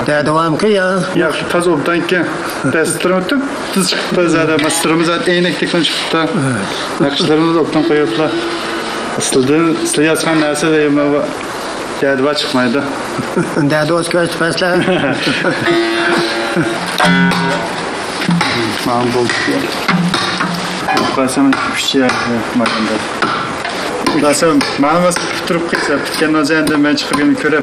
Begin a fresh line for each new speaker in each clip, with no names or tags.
Devam ki ya.
Yaxshi toza obdan keyin dasturni o'tib tiz chiqibdi zada mastirimiz aynakdekdan chiqibdi. Naqshlarimiz obdan qo'yibdilar. Aslida sizlar yozgan narsa jadval chiqmaydi.
Jadval ko'rsatmaslar.
Ma'lum bo'ldi. Qasam pishya ma'lumda. Qasam ma'lum turib ketsa, bitgandan so'ng men chiqib ko'rib.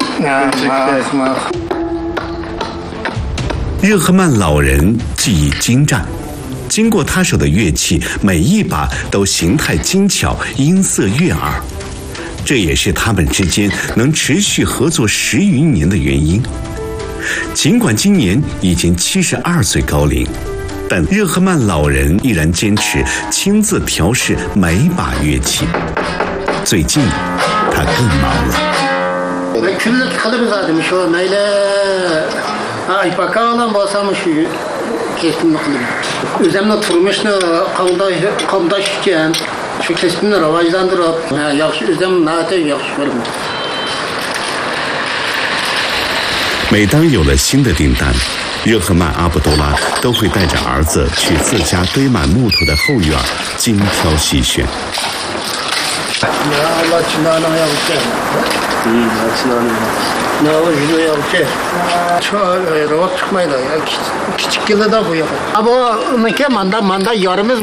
热赫曼老人技艺精湛，经过他手的乐器，每一把都形态精巧，音色悦耳。这也是他们之间能持续合作10余年的原因。尽管今年已经72岁高龄，但热赫曼老人依然坚持亲自调试每把乐器。最近，他更忙了。
Aypakalan basam şu kestimni qildim. O'zimning turmushni qamdash uchun shu kestimni rivojlantirib, yaxshi o'zim nata yaxshi ko'raman.
每当有了新的订单，热赫曼阿卜杜拉都会带着儿子去自家堆满木头的后院精挑细选。
Ne var yapacak? Çok rahat çıkmaydı. Küçük yılda bu yapar. Ama manda yarımız